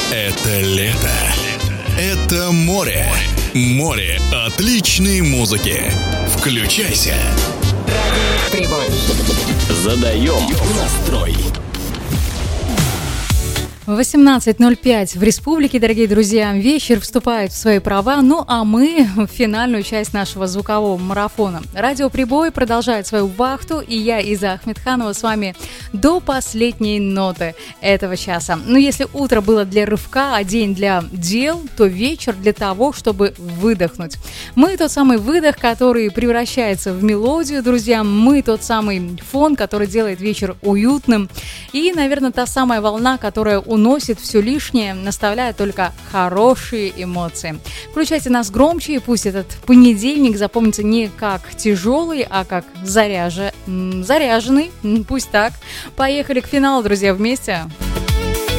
Это лето. Это море. Море отличной музыки. Включайся. Прибой. Задаем настрой. 18:05 в республике, дорогие друзья. Вечер вступает в свои права, ну а мы в финальную часть нашего звукового марафона. Радио Прибой продолжает свою вахту, и я, Иза Ахмедханова, с вами до последней ноты этого часа. Ну, если утро было для рывка, а день для дел, то вечер для того, чтобы выдохнуть. Мы тот самый выдох, который превращается в мелодию, друзья. Мы тот самый фон, который делает вечер уютным. И, наверное, та самая волна, которая уносит все лишнее, наставляя только хорошие эмоции. Включайте нас громче, и пусть этот понедельник запомнится не как тяжелый, а как заряженный. Пусть так. Поехали к финалу, друзья, вместе.